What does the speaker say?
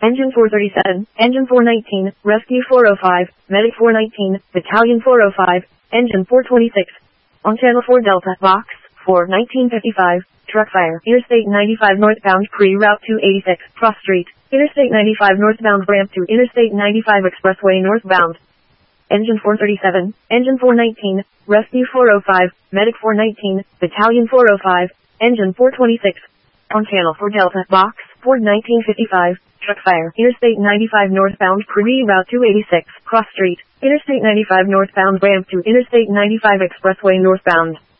Engine 437, Engine 419, Rescue 405, Medic 419, Battalion 405, Engine 426. On Channel 4 Delta, Box 4, 1955, truck fire. Interstate 95 northbound pre-route 286, cross street. Interstate 95 northbound ramp to Interstate 95 expressway northbound. Engine 437, Engine 419, Rescue 405, Medic 419, Battalion 405, Engine 426. On Channel 4 Delta, Box 4, 1955. Truck fire. Interstate 95 northbound pre-route 286, cross street. Interstate 95 northbound ramp to Interstate 95 expressway northbound.